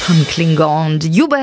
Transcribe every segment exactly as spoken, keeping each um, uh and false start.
von Klingon. Jubel,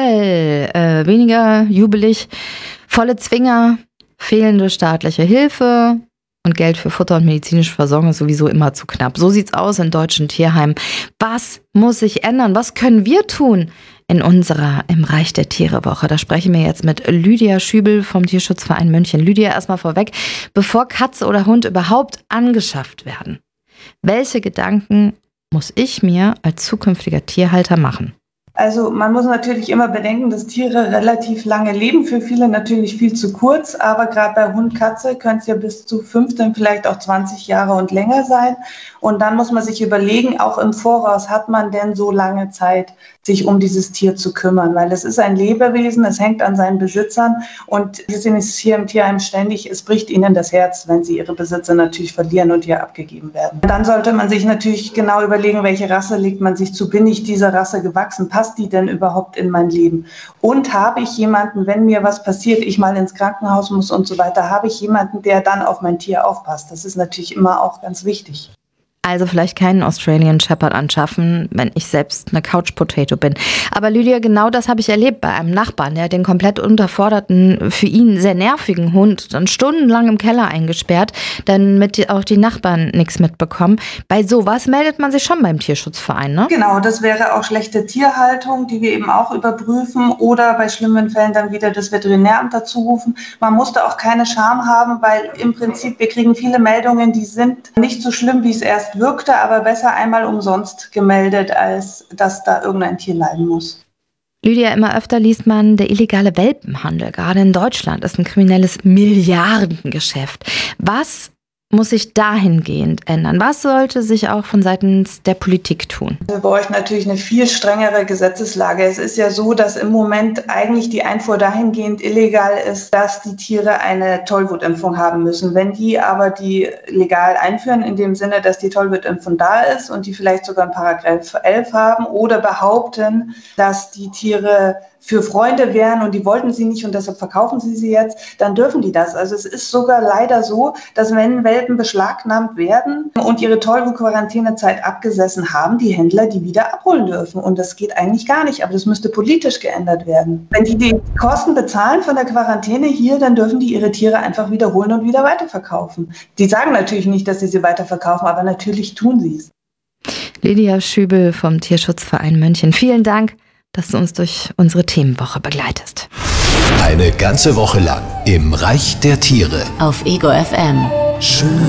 äh, weniger jubelig, volle Zwinger, fehlende staatliche Hilfe und Geld für Futter und medizinische Versorgung ist sowieso immer zu knapp. So sieht's aus in deutschen Tierheimen. Was muss sich ändern? Was können wir tun in unserer Im Reich der Tiere Woche? Da sprechen wir jetzt mit Lydia Schübel vom Tierschutzverein München. Lydia, erstmal vorweg, bevor Katze oder Hund überhaupt angeschafft werden, welche Gedanken muss ich mir als zukünftiger Tierhalter machen? Also man muss natürlich immer bedenken, dass Tiere relativ lange leben, für viele natürlich viel zu kurz, aber gerade bei Hund, Katze können es ja bis zu fünfzehn, vielleicht auch zwanzig Jahre und länger sein. Und dann muss man sich überlegen, auch im Voraus, hat man denn so lange Zeit, sich um dieses Tier zu kümmern? Weil es ist ein Lebewesen, es hängt an seinen Besitzern und wir sehen es hier im Tierheim ständig, es bricht ihnen das Herz, wenn sie ihre Besitzer natürlich verlieren und hier abgegeben werden. Dann sollte man sich natürlich genau überlegen, welche Rasse legt man sich zu? Bin ich dieser Rasse gewachsen? Passt die denn überhaupt in mein Leben? Und habe ich jemanden, wenn mir was passiert, ich mal ins Krankenhaus muss und so weiter, habe ich jemanden, der dann auf mein Tier aufpasst? Das ist natürlich immer auch ganz wichtig. Also vielleicht keinen Australian Shepherd anschaffen, wenn ich selbst eine Couch Potato bin. Aber Lydia, genau das habe ich erlebt bei einem Nachbarn, der den komplett unterforderten, für ihn sehr nervigen Hund dann stundenlang im Keller eingesperrt, damit auch die Nachbarn nichts mitbekommen. Bei sowas meldet man sich schon beim Tierschutzverein, ne? Genau, das wäre auch schlechte Tierhaltung, die wir eben auch überprüfen oder bei schlimmen Fällen dann wieder das Veterinäramt dazu rufen. Man musste auch keine Scham haben, weil im Prinzip wir kriegen viele Meldungen, die sind nicht so schlimm, wie es erst wirkte, aber besser einmal umsonst gemeldet, als dass da irgendein Tier leiden muss. Lydia, immer öfter liest man, der illegale Welpenhandel, gerade in Deutschland, ist ein kriminelles Milliardengeschäft. Was muss sich dahingehend ändern? Was sollte sich auch von seitens der Politik tun? Wir bräuchten natürlich eine viel strengere Gesetzeslage. Es ist ja so, dass im Moment eigentlich die Einfuhr dahingehend illegal ist, dass die Tiere eine Tollwutimpfung haben müssen. Wenn die aber die legal einführen, in dem Sinne, dass die Tollwutimpfung da ist und die vielleicht sogar einen Paragraph elf haben oder behaupten, dass die Tiere für Freunde wären und die wollten sie nicht und deshalb verkaufen sie sie jetzt, dann dürfen die das. Also es ist sogar leider so, dass wenn Welpen beschlagnahmt werden und ihre Tollwut-Quarantänezeit abgesessen haben, die Händler die wieder abholen dürfen. Und das geht eigentlich gar nicht, aber das müsste politisch geändert werden. Wenn die die Kosten bezahlen von der Quarantäne hier, dann dürfen die ihre Tiere einfach wiederholen und wieder weiterverkaufen. Die sagen natürlich nicht, dass sie sie weiterverkaufen, aber natürlich tun sie es. Lydia Schübel vom Tierschutzverein München, vielen Dank, dass du uns durch unsere Themenwoche begleitest. Eine ganze Woche lang im Reich der Tiere. Auf Ego F M. Schöne